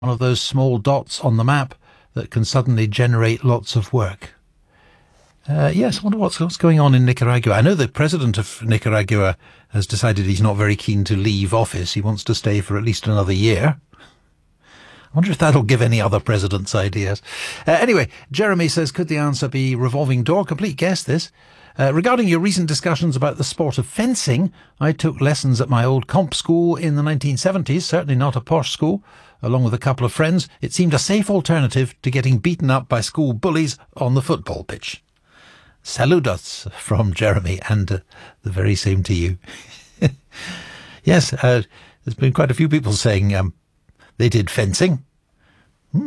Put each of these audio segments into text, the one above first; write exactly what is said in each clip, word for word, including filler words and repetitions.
one of those small dots on the map that can suddenly generate lots of work. Uh, yes, I wonder what's, what's going on in Nicaragua. I know the president of Nicaragua has decided he's not very keen to leave office. He wants to stay for at least another year. I wonder if that'll give any other presidents ideas. Uh, anyway, Jeremy says, could the answer be revolving door? Complete guess, this. Uh, regarding your recent discussions about the sport of fencing, I took lessons at my old comp school in the nineteen seventies, certainly not a posh school. Along with a couple of friends, it seemed a safe alternative to getting beaten up by school bullies on the football pitch. Saludos from Jeremy, and uh, the very same to you. Yes, uh, there's been quite a few people saying um, they did fencing. Hmm.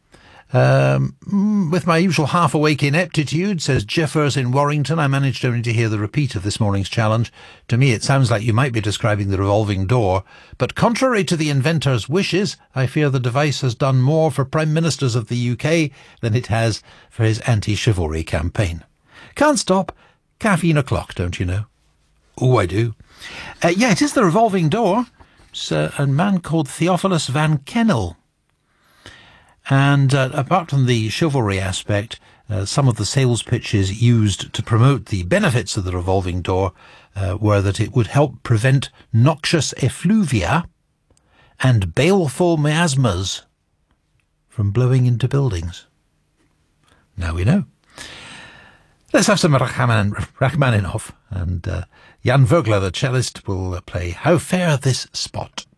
Um, with my usual half-awake ineptitude, says Jeffers in Warrington, I managed only to hear the repeat of this morning's challenge. To me, it sounds like you might be describing the revolving door, but contrary to the inventor's wishes, I fear the device has done more for Prime Ministers of the U K than it has for his anti-chivalry campaign. Can't stop. Caffeine o'clock, don't you know? Oh, I do. Uh, yeah, it is the revolving door. It's uh, a man called Theophilus Van Kennel. And uh, apart from the chivalry aspect, uh, some of the sales pitches used to promote the benefits of the revolving door uh, were that it would help prevent noxious effluvia and baleful miasmas from blowing into buildings. Now we know. Let's have some Rachman- Rachmaninoff, and uh, Jan Vogler, the cellist, will play How Fair This Spot.